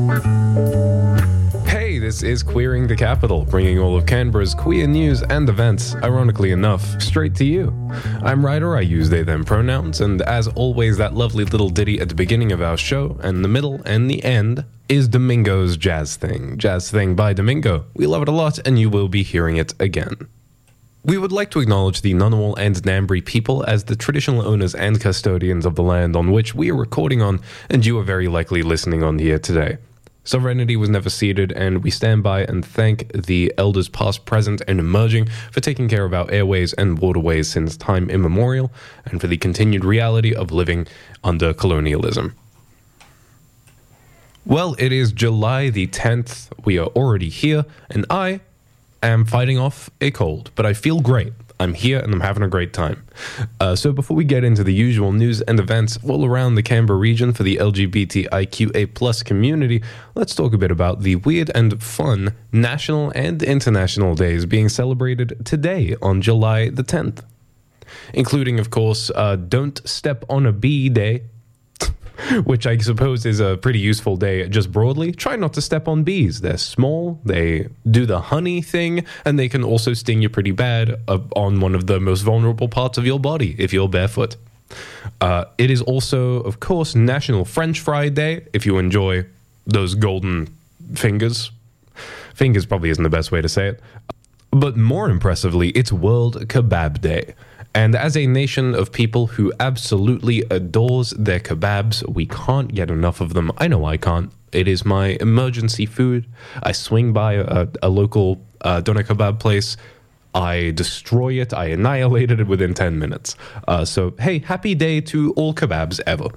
Hey, this is Queering the Capital, bringing all of Canberra's queer news and events, ironically enough, straight to you. I'm Ryder, I use they them pronouns, and as always, that lovely little ditty at the beginning of our show, and the middle and the end, is Domingo's Jazz Thing. Jazz Thing by Domingo. We love it a lot, and you will be hearing it again. We would like to acknowledge the Ngunnawal and Ngambri people as the traditional owners and custodians of the land on which we are recording on, and you are very likely listening on here today. Sovereignty was never ceded, and we stand by and thank the elders past, present, and emerging for taking care of our airways and waterways since time immemorial, and for the continued reality of living under colonialism. Well, it is July the 10th. We are already here, and I am fighting off a cold, but I feel great. I'm here and I'm having a great time. So before we get into the usual news and events all around the Canberra region for the LGBTIQA+ community, let's talk a bit about the weird and fun national and international days being celebrated today on July the 10th. Including, of course, Don't Step on a Bee Day, which I suppose is a pretty useful day just broadly. Try not to step on bees. They're small, they do the honey thing, and they can also sting you pretty bad on one of the most vulnerable parts of your body if you're barefoot. It is also, of course, National French Fry Day, if you enjoy those golden fingers. Fingers probably isn't the best way to say it. But more impressively, it's World Kebab Day. And as a nation of people who absolutely adores their kebabs, we can't get enough of them. I know I can't. It is my emergency food. I swing by a local doner kebab place. I destroy it. I annihilate it within 10 minutes. So, hey, happy day to all kebabs ever.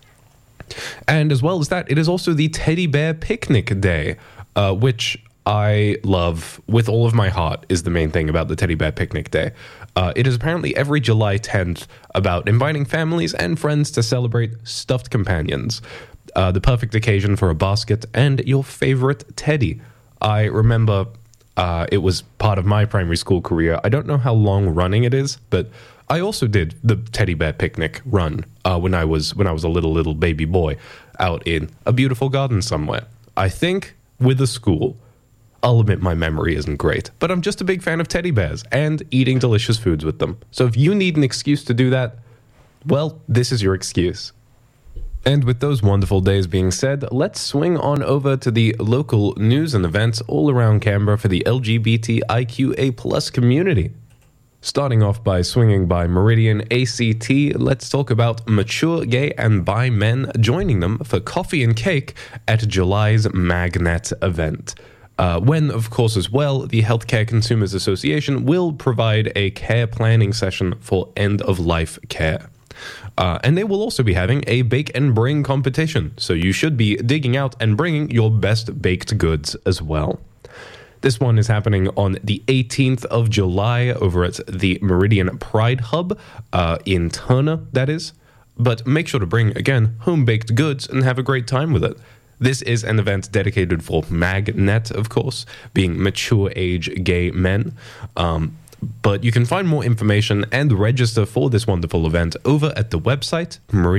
And as well as that, it is also the Teddy Bear Picnic Day, which I love with all of my heart is the main thing about the Teddy Bear Picnic Day. It is apparently every July 10th about inviting families and friends to celebrate stuffed companions. The perfect occasion for a basket and your favorite teddy. I remember it was part of my primary school career. I don't know how long running it is, but I also did the Teddy Bear Picnic run when I was a little baby boy out in a beautiful garden somewhere. I think with a school. I'll admit my memory isn't great, but I'm just a big fan of teddy bears and eating delicious foods with them. So if you need an excuse to do that, well, this is your excuse. And with those wonderful days being said, let's swing on over to the local news and events all around Canberra for the LGBTIQA+ community. Starting off by swinging by Meridian ACT, let's talk about mature gay and bi men joining them for coffee and cake at July's Magnet event. When, of course, as well, the Healthcare Consumers Association will provide a care planning session for end-of-life care. And they will also be having a bake and bring competition, so you should be digging out and bringing your best baked goods as well. This one is happening on the 18th of July over at the Meridian Pride Hub in Turner, that is. But make sure to bring, again, home-baked goods and have a great time with it. This is an event dedicated for Magnet, of course, being mature age gay men. But you can find more information and register for this wonderful event over at the website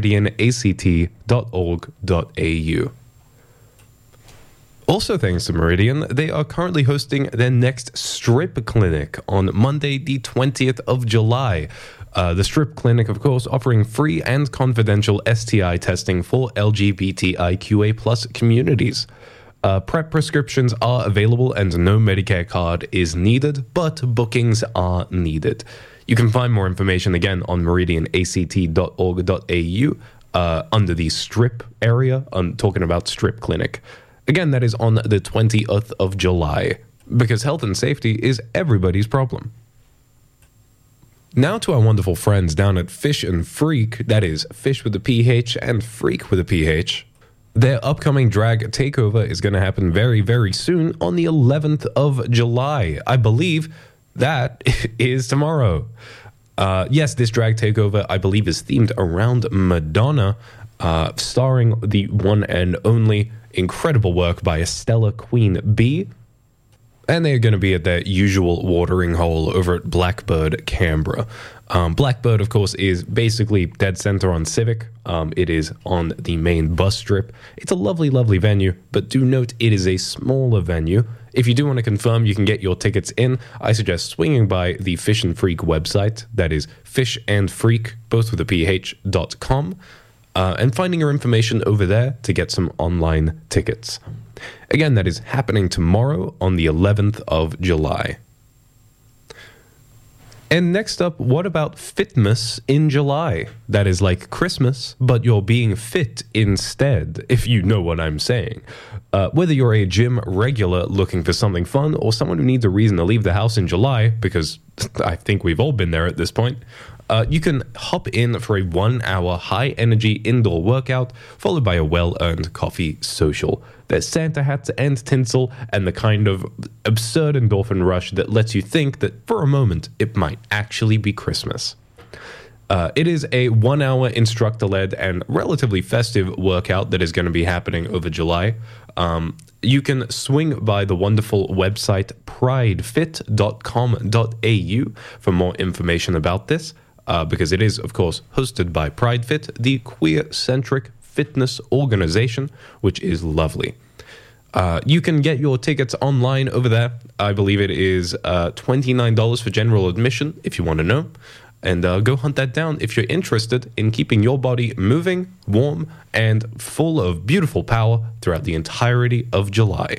meridianact.org.au. Also thanks to Meridian, they are currently hosting their next strip clinic on Monday the 20th of July. The strip clinic, of course, offering free and confidential STI testing for LGBTIQA+ communities. PrEP prescriptions are available and no Medicare card is needed, but bookings are needed. You can find more information again on meridianact.org.au under the strip area. I'm talking about strip clinic. Again, that is on the 20th of July, because health and safety is everybody's problem. Now to our wonderful friends down at Fish and Freak, that is Fish with a PH and Freak with a PH. Their upcoming drag takeover is going to happen very, very soon on the 11th of July. I believe that is tomorrow. Yes, this drag takeover, I believe, is themed around Madonna, starring the one and only incredible work by Estella Queen B. And they're going to be at their usual watering hole over at Blackbird, Canberra. Blackbird, of course, is basically dead center on Civic. It is on the main bus strip. It's a lovely, lovely venue, but do note it is a smaller venue. If you do want to confirm you can get your tickets in, I suggest swinging by the Fish and Freak website. That is Fish and Freak, both with a ph.com, and finding your information over there to get some online tickets. Again, that is happening tomorrow on the 11th of July. And next up, what about Fitmas in July? That is like Christmas, but you're being fit instead, if you know what I'm saying. Whether you're a gym regular looking for something fun or someone who needs a reason to leave the house in July, because I think we've all been there at this point, you can hop in for a 1-hour high-energy indoor workout, followed by a well-earned coffee social. There's Santa hats and tinsel, and the kind of absurd endorphin rush that lets you think that for a moment it might actually be Christmas. It is a 1-hour instructor-led and relatively festive workout that is going to be happening over July. You can swing by the wonderful website pridefit.com.au for more information about this, because it is, of course, hosted by PrideFit, the queer-centric fitness organization, which is lovely. You can get your tickets online over there. I believe it is $29 for general admission, if you want to know. And go hunt that down if you're interested in keeping your body moving, warm, and full of beautiful power throughout the entirety of July.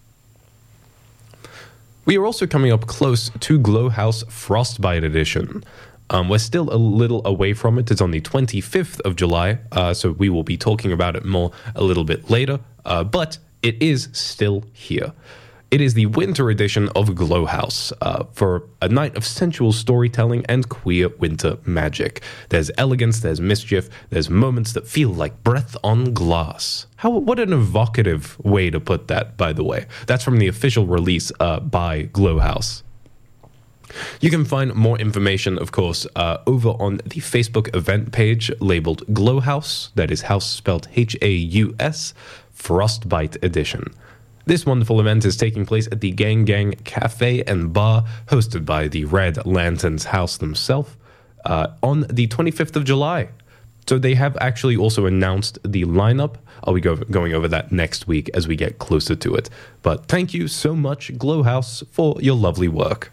We are also coming up close to Glowhouse Frostbite Edition. We're still a little away from it. It's on the 25th of July, so we will be talking about it more a little bit later, but it is still here. It is the winter edition of Glowhouse for a night of sensual storytelling and queer winter magic. There's elegance, there's mischief, there's moments that feel like breath on glass. What an evocative way to put that, by the way. That's from the official release by Glowhouse. You can find more information, of course, over on the Facebook event page labeled Glowhouse. That is house spelled H-A-U-S, Frostbite Edition. This wonderful event is taking place at the Gang Gang Cafe and Bar, hosted by the Red Lanterns House themselves, on the 25th of July. So they have actually also announced the lineup. I'll be going over that next week as we get closer to it. But thank you so much, Glowhouse, for your lovely work.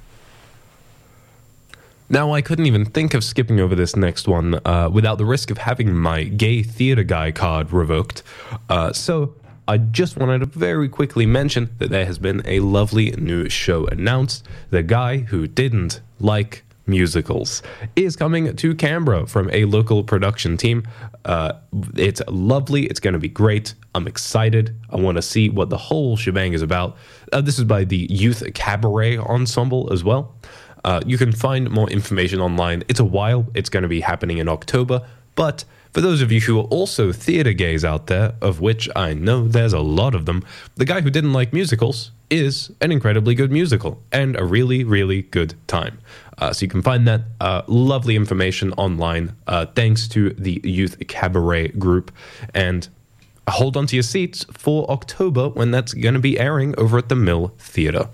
Now, I couldn't even think of skipping over this next one without the risk of having my gay theater guy card revoked. So I just wanted to very quickly mention that there has been a lovely new show announced. The Guy Who Didn't Like Musicals is coming to Canberra from a local production team. It's lovely. It's going to be great. I'm excited. I want to see what the whole shebang is about. This is by the Youth Cabaret Ensemble as well. You can find more information online. It's a while. It's going to be happening in October. But for those of you who are also theater gays out there, of which I know there's a lot of them, The Guy Who Didn't Like Musicals is an incredibly good musical and a really, really good time. So you can find that lovely information online thanks to the Youth Cabaret group. And hold on to your seats for October when that's going to be airing over at the Mill Theatre.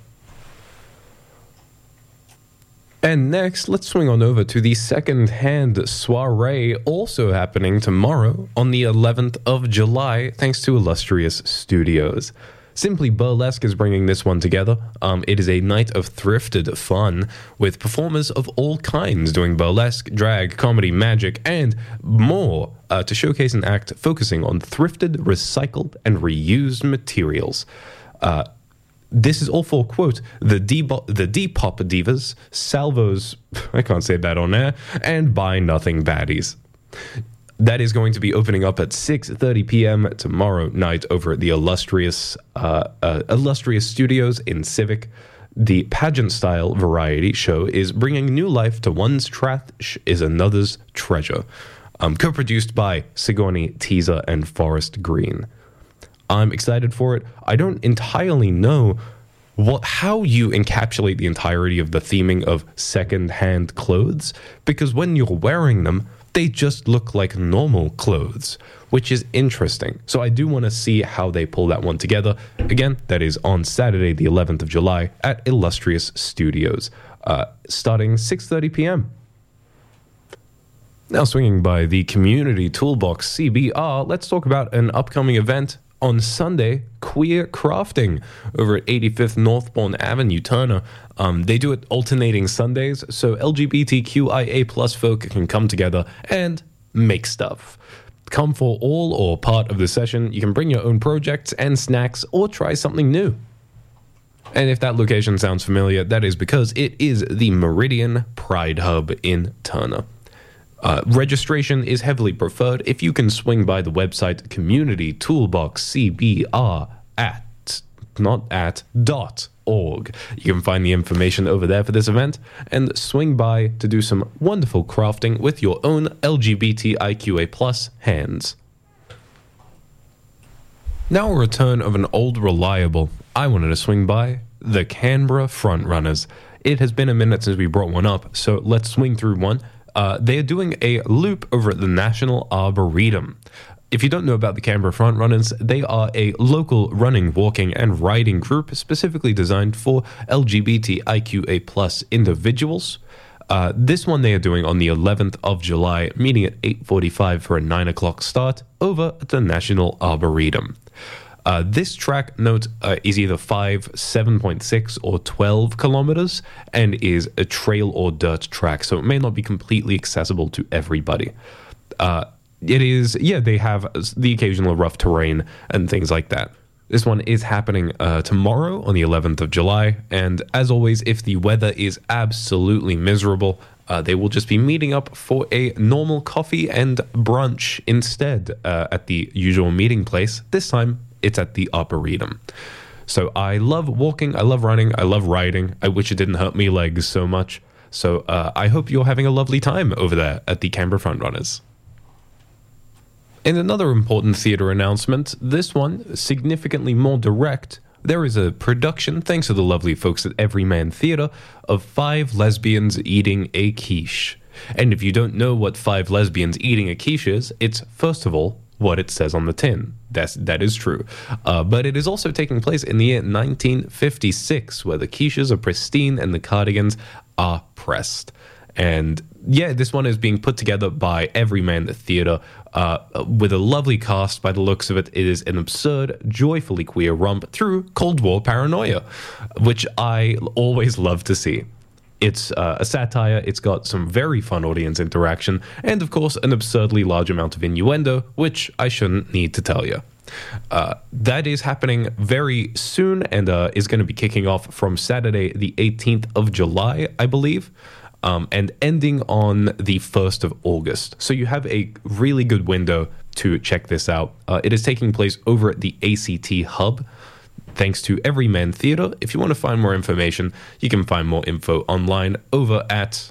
And next, let's swing on over to the second-hand soiree, also happening tomorrow on the 11th of July, thanks to Illustrious Studios. Simply Burlesque is bringing this one together. It is a night of thrifted fun with performers of all kinds doing burlesque, drag, comedy, magic, and more to showcase an act focusing on thrifted, recycled, and reused materials. This is all for, quote, the Depop divas, salvos, I can't say that on air, and buy nothing baddies. That is going to be opening up at 6:30 p.m. tomorrow night over at the Illustrious Studios in Civic. The pageant-style variety show is bringing new life to one's trash is another's treasure. Co-produced by Sigourney Teaser and Forest Green. I'm excited for it. I don't entirely know how you encapsulate the entirety of the theming of second-hand clothes, because when you're wearing them, they just look like normal clothes, which is interesting. So I do want to see how they pull that one together. Again, that is on Saturday, the 11th of July at Illustrious Studios, starting 6:30 p.m. Now, swinging by the Community Toolbox CBR, let's talk about an upcoming event on Sunday, Queer Crafting, over at 85th Northbourne Avenue, Turner. They do it alternating Sundays, so LGBTQIA plus folk can come together and make stuff. Come for all or part of the session. You can bring your own projects and snacks or try something new. And if that location sounds familiar, that is because it is the Meridian Pride Hub in Turner. Registration is heavily preferred if you can swing by the website Community Toolbox CBR .org. You can find the information over there for this event and swing by to do some wonderful crafting with your own LGBTIQA plus hands. Now a return of an old reliable. I wanted to swing by the Canberra Frontrunners. It has been a minute since we brought one up, so let's swing through one. They are doing a loop over at the National Arboretum. If you don't know about the Canberra Frontrunners, they are a local running, walking, and riding group specifically designed for LGBTIQA plus individuals. This one they are doing on the 11th of July, meeting at 8:45 for a 9 o'clock start over at the National Arboretum. This track, note, is either 5, 7.6, or 12 kilometers and is a trail or dirt track, so it may not be completely accessible to everybody. It is, they have the occasional rough terrain and things like that. This one is happening tomorrow on the 11th of July, and as always, if the weather is absolutely miserable, they will just be meeting up for a normal coffee and brunch instead at the usual meeting place. This time, it's at the Arboretum. So I love walking, I love running, I love riding. I wish it didn't hurt me legs so much. So I hope you're having a lovely time over there at the Canberra Frontrunners. In another important theatre announcement, this one significantly more direct, there is a production, thanks to the lovely folks at Everyman Theatre, of 5 lesbians eating a quiche. And if you don't know what 5 lesbians eating a quiche is, it's, first of all, what it says on the tin. That is true. But it is also taking place in the year 1956, where the quiches are pristine and the cardigans are pressed. And yeah, this one is being put together by Everyman Theatre with a lovely cast. By the looks of it, it is an absurd, joyfully queer romp through Cold War paranoia, which I always love to see. It's a satire, it's got some very fun audience interaction, and of course an absurdly large amount of innuendo, which I shouldn't need to tell you. That is happening very soon and is going to be kicking off from Saturday the 18th of July, I believe, and ending on the 1st of August. So you have a really good window to check this out. It is taking place over at the ACT Hub. Thanks to Everyman Theatre. If you want to find more information, you can find more info online over at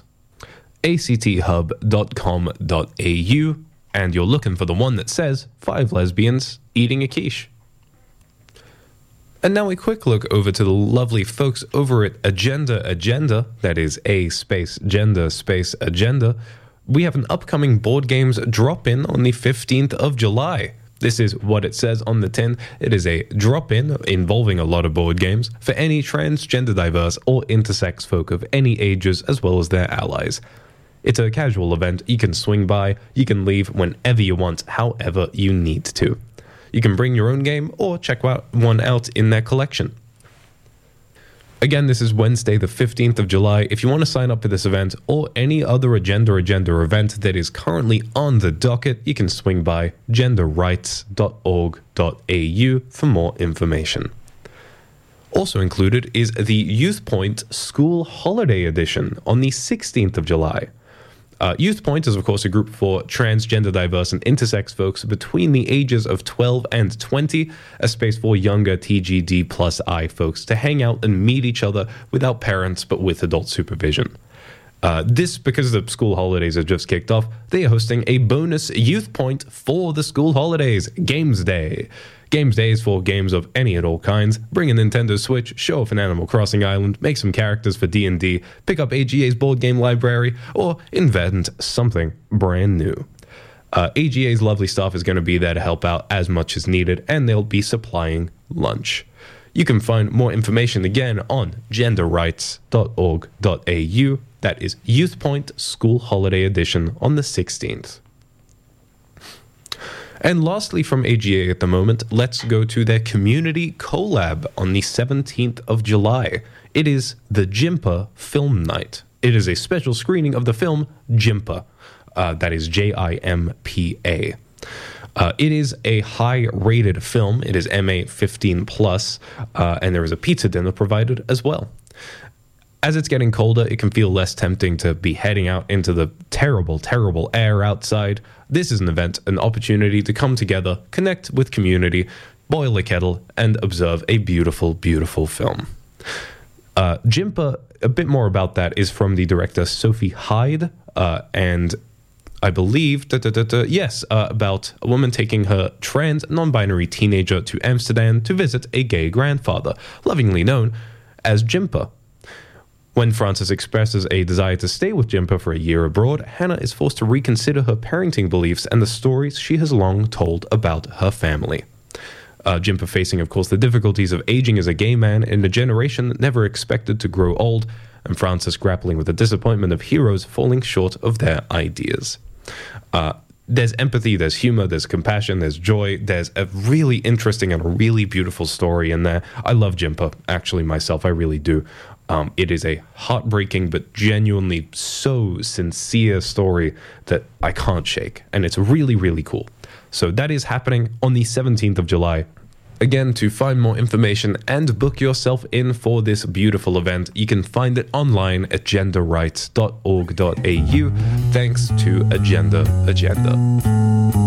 acthub.com.au, and you're looking for the one that says 5 lesbians eating a quiche. And now a quick look over to the lovely folks over at Agenda, that is A space gender space agenda. We have an upcoming board games drop-in on the 15th of July. This is what it says on the tin. It is a drop-in involving a lot of board games for any transgender, diverse, or intersex folk of any ages, as well as their allies. It's a casual event. You can swing by. You can leave whenever you want, however you need to. You can bring your own game or check one out in their collection. Again, this is Wednesday, the 15th of July. If you want to sign up for this event or any other Agenda event that is currently on the docket, you can swing by genderrights.org.au for more information. Also included is the Youth Point School Holiday Edition on the 16th of July. Youth Point is, of course, a group for transgender, diverse, and intersex folks between the ages of 12 and 20, a space for younger TGD plus I folks to hang out and meet each other without parents but with adult supervision. This, because the school holidays have just kicked off, they are hosting a bonus youth point for the school holidays, Games Day. Games Day is for games of any and all kinds. Bring a Nintendo Switch, show off an Animal Crossing island, make some characters for D&D, pick up AGA's board game library, or invent something brand new. AGA's lovely staff is going to be there to help out as much as needed, and they'll be supplying lunch. You can find more information again on genderrights.org.au. That is Youth Point School Holiday Edition on the 16th. And lastly from AGA at the moment, let's go to their community collab on the 17th of July. It is the Jimpa Film Night. It is a special screening of the film Jimpa. That is Jimpa. It is a high-rated film. It is MA 15+, and there is a pizza dinner provided as well. As it's getting colder, it can feel less tempting to be heading out into the terrible, terrible air outside. This is an event, an opportunity to come together, connect with community, boil a kettle, and observe a beautiful, beautiful film. Jimpa, a bit more about that, is from the director Sophie Hyde, and I believe, about a woman taking her trans, non-binary teenager to Amsterdam to visit a gay grandfather, lovingly known as Jimpa. When Frances expresses a desire to stay with Jimpa for a year abroad, Hannah is forced to reconsider her parenting beliefs and the stories she has long told about her family. Jimpa facing, of course, the difficulties of aging as a gay man in a generation that never expected to grow old, and Frances grappling with the disappointment of heroes falling short of their ideas. There's empathy, there's humor, there's compassion, there's joy. There's a really interesting and a really beautiful story in there. I love Jimpa, actually, myself. I really do. It is a heartbreaking but genuinely so sincere story that I can't shake. And it's really, really cool. So that is happening on the 17th of July. Again, to find more information and book yourself in for this beautiful event, you can find it online at genderrights.org.au. Thanks to Agenda.